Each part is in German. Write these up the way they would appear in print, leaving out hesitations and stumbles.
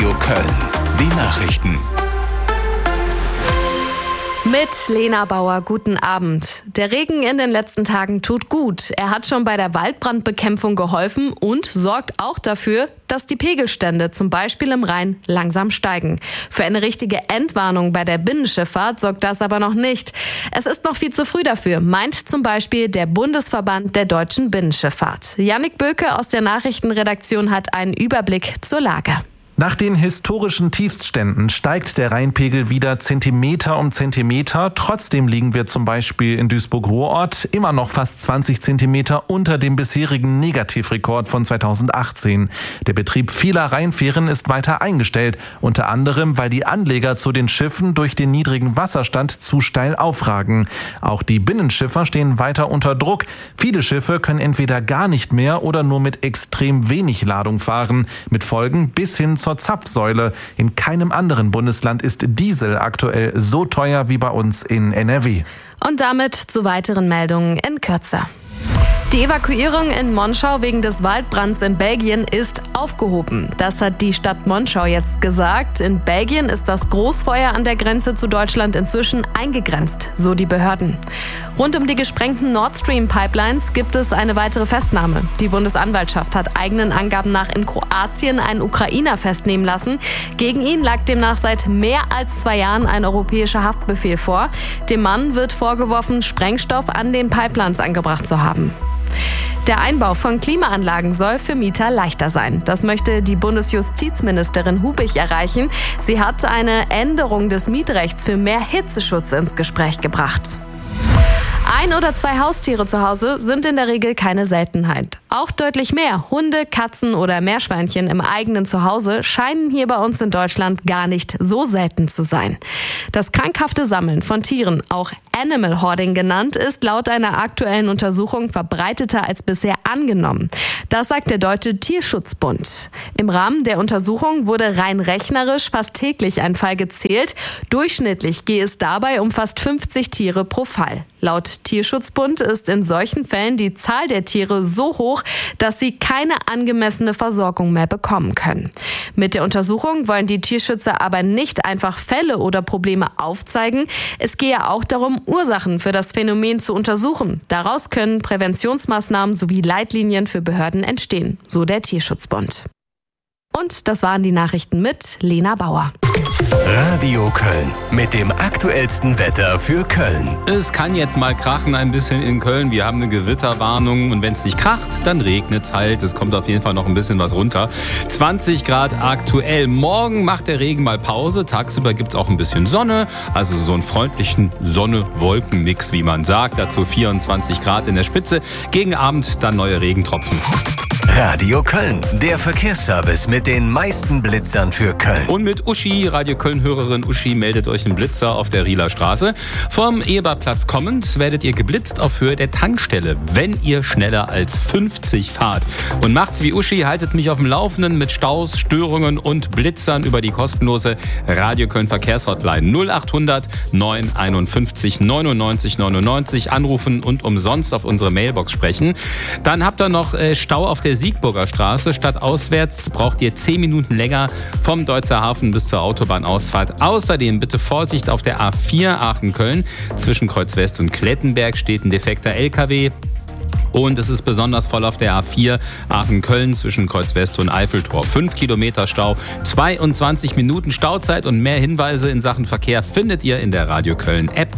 Radio Köln. Die Nachrichten. Mit Lena Bauer, guten Abend. Der Regen in den letzten Tagen tut gut. Er hat schon bei der Waldbrandbekämpfung geholfen und sorgt auch dafür, dass die Pegelstände zum Beispiel im Rhein langsam steigen. Für eine richtige Entwarnung bei der Binnenschifffahrt sorgt das aber noch nicht. Es ist noch viel zu früh dafür, meint zum Beispiel der Bundesverband der deutschen Binnenschifffahrt. Jannik Böke aus der Nachrichtenredaktion hat einen Überblick zur Lage. Nach den historischen Tiefstständen steigt der Rheinpegel wieder Zentimeter um Zentimeter. Trotzdem liegen wir zum Beispiel in Duisburg-Ruhrort immer noch fast 20 Zentimeter unter dem bisherigen Negativrekord von 2018. Der Betrieb vieler Rheinfähren ist weiter eingestellt, unter anderem, weil die Anleger zu den Schiffen durch den niedrigen Wasserstand zu steil aufragen. Auch die Binnenschiffer stehen weiter unter Druck. Viele Schiffe können entweder gar nicht mehr oder nur mit extrem wenig Ladung fahren, mit Folgen bis hin zur Zapfsäule. In keinem anderen Bundesland ist Diesel aktuell so teuer wie bei uns in NRW. Und damit zu weiteren Meldungen in Kürze. Die Evakuierung in Monschau wegen des Waldbrands in Belgien ist aufgehoben. Das hat die Stadt Monschau jetzt gesagt. In Belgien ist das Großfeuer an der Grenze zu Deutschland inzwischen eingegrenzt, so die Behörden. Rund um die gesprengten Nord Stream Pipelines gibt es eine weitere Festnahme. Die Bundesanwaltschaft hat eigenen Angaben nach in Kroatien einen Ukrainer festnehmen lassen. Gegen ihn lag demnach seit mehr als 2 Jahren ein europäischer Haftbefehl vor. Dem Mann wird vorgeworfen, Sprengstoff an den Pipelines angebracht zu haben. Der Einbau von Klimaanlagen soll für Mieter leichter sein. Das möchte die Bundesjustizministerin Hubich erreichen. Sie hat eine Änderung des Mietrechts für mehr Hitzeschutz ins Gespräch gebracht. 1 oder 2 Haustiere zu Hause sind in der Regel keine Seltenheit. Auch deutlich mehr Hunde, Katzen oder Meerschweinchen im eigenen Zuhause scheinen hier bei uns in Deutschland gar nicht so selten zu sein. Das krankhafte Sammeln von Tieren, auch Animal Hoarding genannt, ist laut einer aktuellen Untersuchung verbreiteter als bisher angenommen. Das sagt der Deutsche Tierschutzbund. Im Rahmen der Untersuchung wurde rein rechnerisch fast täglich ein Fall gezählt. Durchschnittlich gehe es dabei um fast 50 Tiere pro Fall. Laut Tierschutzbund ist in solchen Fällen die Zahl der Tiere so hoch, dass sie keine angemessene Versorgung mehr bekommen können. Mit der Untersuchung wollen die Tierschützer aber nicht einfach Fälle oder Probleme aufzeigen. Es gehe auch darum, Ursachen für das Phänomen zu untersuchen. Daraus können Präventionsmaßnahmen sowie Leitlinien für Behörden entstehen, so der Tierschutzbund. Und das waren die Nachrichten mit Lena Bauer. Radio Köln mit dem aktuellsten Wetter für Köln. Es kann jetzt mal krachen ein bisschen in Köln. Wir haben eine Gewitterwarnung und wenn es nicht kracht, dann regnet es halt. Es kommt auf jeden Fall noch ein bisschen was runter. 20 Grad aktuell. Morgen macht der Regen mal Pause. Tagsüber gibt es auch ein bisschen Sonne. Also so einen freundlichen Sonne-Wolken-Mix, wie man sagt. Dazu 24 Grad in der Spitze. Gegen Abend dann neue Regentropfen. Radio Köln, der Verkehrsservice mit den meisten Blitzern für Köln. Und mit Uschi, Radio Köln-Hörerin Uschi, meldet euch ein Blitzer auf der Rieler Straße. Vom Eberplatz kommend werdet ihr geblitzt auf Höhe der Tankstelle, wenn ihr schneller als 50 fahrt. Und macht's wie Uschi, haltet mich auf dem Laufenden mit Staus, Störungen und Blitzern über die kostenlose Radio Köln Verkehrshotline 0800 951 99 99 anrufen und umsonst auf unsere Mailbox sprechen. Dann habt ihr noch Stau auf der Siegburger Straße. Statt auswärts braucht ihr 10 Minuten länger vom Deutzer Hafen bis zur Autobahnausfahrt. Außerdem bitte Vorsicht auf der A4 Aachen-Köln. Zwischen Kreuz West und Klettenberg steht ein defekter LKW. Und es ist besonders voll auf der A4 Aachen-Köln zwischen Kreuz West und Eiffeltor. 5 Kilometer Stau, 22 Minuten Stauzeit und mehr Hinweise in Sachen Verkehr findet ihr in der Radio Köln App.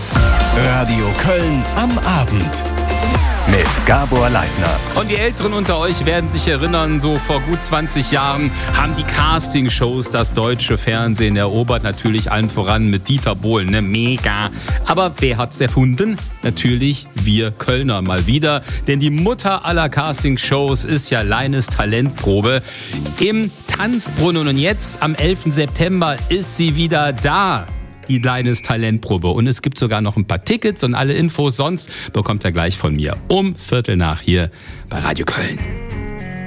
Radio Köln am Abend. Mit Gabor Leitner. Und die Älteren unter euch werden sich erinnern, so vor gut 20 Jahren haben die Castingshows das deutsche Fernsehen erobert. Natürlich allen voran mit Dieter Bohlen, ne? Mega. Aber wer hat's erfunden? Natürlich wir Kölner mal wieder. Denn die Mutter aller Castingshows ist ja Leines Talentprobe im Tanzbrunnen. Und jetzt, am 11. September, ist sie wieder da. Die Leines Talentprobe. Und es gibt sogar noch ein paar Tickets und alle Infos sonst bekommt ihr gleich von mir um 7:15 hier bei Radio Köln.